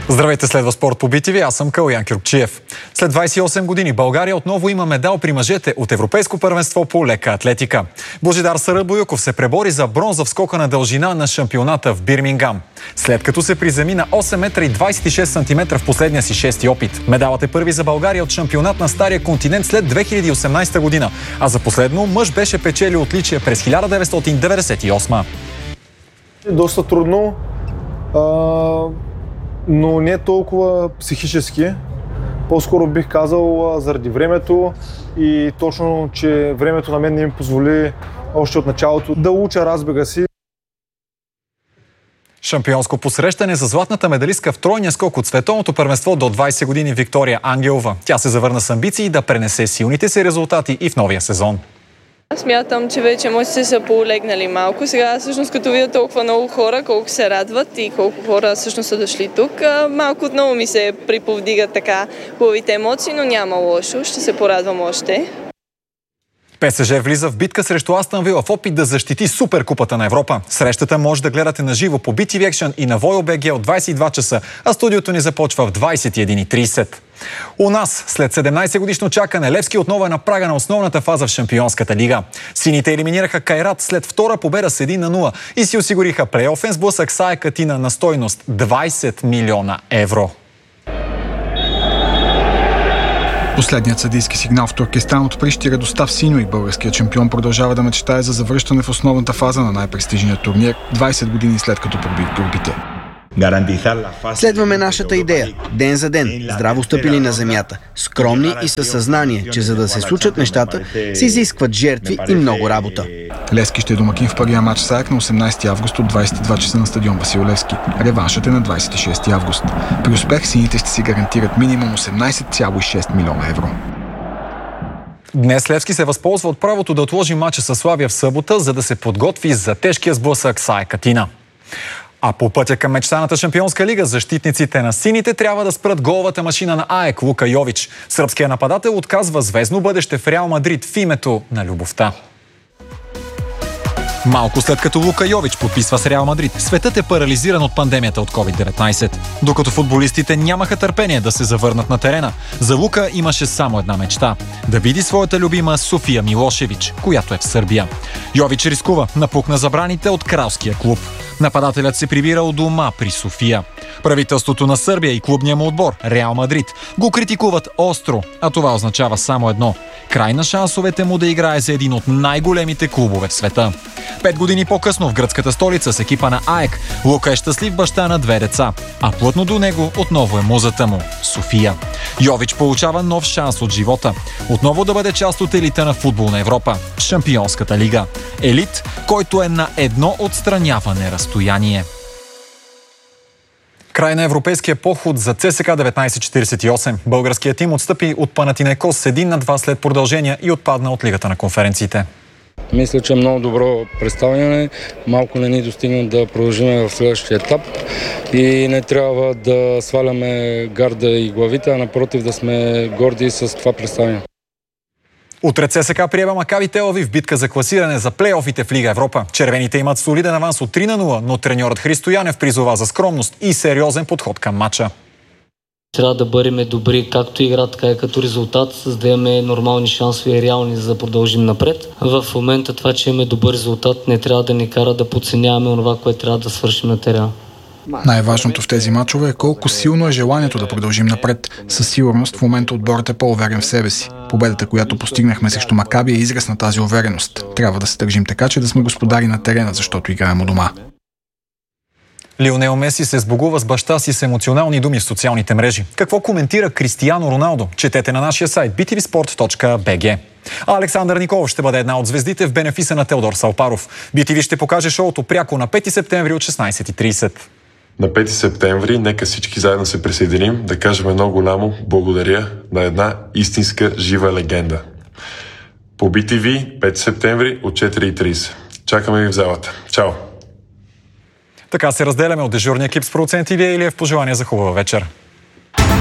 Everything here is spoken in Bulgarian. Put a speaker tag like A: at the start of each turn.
A: Здравейте, следва спорт по BTV, аз съм Калуян Кюркчиев. След 28 години България отново има медал при мъжете от Европейско първенство по лека атлетика. Божидар Сарабоюков се пребори за бронза в скока на дължина на шампионата в Бирмингам. След като се приземи на 8 метра и 26 см в последния си шести опит. Медалът е първи за България от шампионат на Стария континент след 2018 година. А за последно мъж беше печелил отличие през 1998.
B: Доста трудно, но не толкова психически. По-скоро бих казал заради времето и точно, че времето на мен не ми позволи още от началото да уча разбега си.
A: Шампионско посрещане за златната медалистка в тройния скок от световното първенство до 20 години Виктория Ангелова. Тя се завърна с амбиции да пренесе силните си резултати и в новия сезон.
C: Смятам, че вече мъжците са полегнали малко. Сега всъщност като видя толкова много хора, колко се радват и колко хора всъщност са дошли тук, малко отново ми се приповдигат така хубавите емоции, но няма лошо. Ще се порадвам още.
A: ПСЖ влиза в битка срещу Астън Вила в опит да защити Суперкупата на Европа. Срещата може да гледате на живо по BTV Action и на Voyo.bg от 22 часа, а студиото ни започва в 21:30. У нас, след 17 годишно чакане, Левски отново е на прага на основната фаза в Шампионската лига. Сините елиминираха Кайрат след втора победа с 1-0 и си осигуриха плейофен сблъсък с АЕК Атина на стойност 20 милиона евро.
D: Последният съдийски сигнал в Туркестан от Прищира до синьо и българският шампион продължава да мечтае за завръщане в основната фаза на най-престижния турнир 20 години след като проби турбите.
E: Следваме нашата идея. Ден за ден, здраво стъпили на земята, скромни и със съзнание, че за да се случат нещата, се изискват жертви и много работа.
D: Левски ще е домакин в първия матч с АЕК на 18 август от 22 часа на стадион Васил Левски. Реваншът е на 26 август. При успех сините ще си гарантират минимум 18,6 милиона евро.
A: Днес Левски се възползва от правото да отложи матча със Славия в събота, за да се подготви за тежкия сблъсък с АЕК Атина. А по пътя към мечтаната Шампионска лига, защитниците на сините трябва да спрат головата машина на АЕК Лука Йович. Сръбският нападател отказва звездно бъдеще в Реал Мадрид в името на любовта. Малко след като Лука Йович подписва с Реал Мадрид, светът е парализиран от пандемията от COVID-19. Докато футболистите нямаха търпение да се завърнат на терена, за Лука имаше само една мечта – да види своята любима София Милошевич, която е в Сърбия. Йович рискува, напукна забраните от кралския клуб. Нападателят се прибира у дома при София. Правителството на Сърбия и клубния му отбор, Реал Мадрид, го критикуват остро, а това означава само едно – край на шансовете му да играе за един от най-големите клубове в света. 5 години по-късно в гръцката столица с екипа на АЕК, Лука е щастлив баща на 2 деца, а плътно до него отново е музата му – София. Йович получава нов шанс от живота. Отново да бъде част от елита на футболна Европа – Шампионската лига. Елит, който е на едно отстраняване разстояние. Край на европейския поход за ЦСКА 1948. Българският тим отстъпи от Панатинайкос с 1-2 след продължения и отпадна от Лигата на конференциите.
F: Мисля, че е много добро представяне. Малко не ни достигна да продължим в следващия етап и не трябва да сваляме гарда и главите, а напротив да сме горди с това представяне.
A: Утре ЦСКА приема Макаби Тел Авив в битка за класиране за плейофите в Лига Европа. Червените имат солиден аванс от 3-0, но треньорът Христо Янев призова за скромност и сериозен подход към матча.
G: Трябва да бъдем добри както игра, така и като резултат, за да имаме нормални шансове и реални, за да продължим напред. В момента това, че имаме добър резултат, не трябва да ни кара да подценяваме това, което трябва да свършим на терена.
D: Най-важното в тези мачове е колко силно е желанието да продължим напред. Със сигурност в момента отборът е по-уверен в себе си. Победата, която постигнахме срещу Макаби, е израз на тази увереност. Трябва да се държим така, че да сме господари на терена, защото играем у дома.
A: Лионел Меси се сбогува с баща си с емоционални думи в социалните мрежи. Какво коментира Кристиано Роналдо? Четете на нашия сайт btvsport.bg. А Александър Николов ще бъде една от звездите в бенефиса на Теодор Салпаров. BTV ще покаже шоуто пряко на 5 септември от 16:30.
H: На 5 септември нека всички заедно се присъединим да кажем едно голямо благодаря на една истинска жива легенда. По BTV 5 септември от 4:30. Чакаме ви в залата. Чао!
A: Така се разделяме от дежурния екип с продуцент Илия Илиев. Пожелания за хубава вечер.